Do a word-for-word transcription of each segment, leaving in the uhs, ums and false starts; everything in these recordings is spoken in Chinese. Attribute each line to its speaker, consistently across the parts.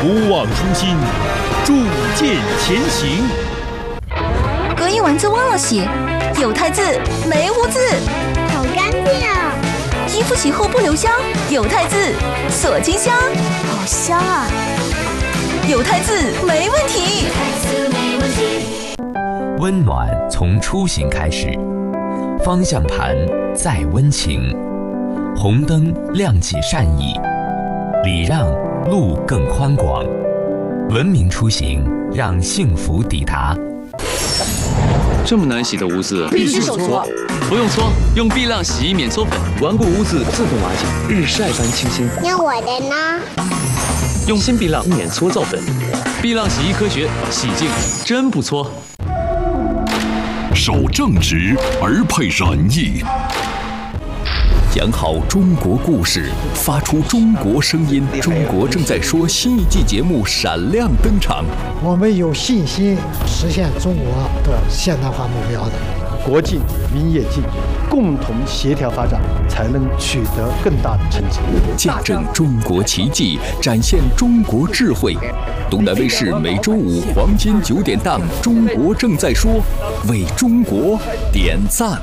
Speaker 1: 不忘初心，铸剑前行。
Speaker 2: 隔夜丸子忘了洗，有汰渍没污渍，
Speaker 3: 好干净啊！
Speaker 2: 衣服洗后不留香，有汰渍锁金香，好香啊！有汰渍没问题。
Speaker 4: 温暖从出行开始，方向盘再温情，红灯亮起善意，礼让路更宽广，文明出行让幸福抵达。
Speaker 5: 这么难洗的污渍，
Speaker 6: 必须手搓，
Speaker 5: 不用搓，用碧浪洗衣免搓粉，
Speaker 6: 顽固污渍自动瓦解，日晒般清新。
Speaker 3: 那我的呢？
Speaker 5: 用新碧浪免搓皂粉，碧浪洗衣科学，洗净真不搓。
Speaker 7: 守正直而配仁义，讲好中国故事，发出中国声音。中国正在说新一季节目闪亮登场。
Speaker 8: 我们有信心实现中国的现代化目标的。
Speaker 9: 国进民也进，共同协调发展，才能取得更大的成绩。
Speaker 7: 见证中国奇迹，展现中国智慧。东南卫视每周五黄金九点档《中国正在说》，为中国点赞。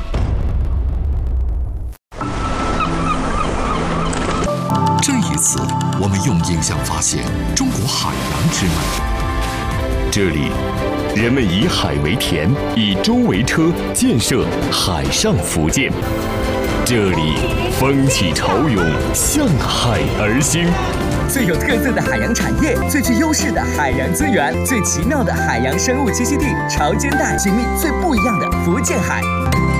Speaker 10: 这一次，我们用影像发现中国海洋之美。
Speaker 11: 这里，人们以海为田，以舟为车，建设海上福建。这里，风起潮涌，向海而兴。
Speaker 12: 最有特色的海洋产业，最具优势的海洋资源，最奇妙的海洋生物栖息地，潮间带经历最不一样的福建海。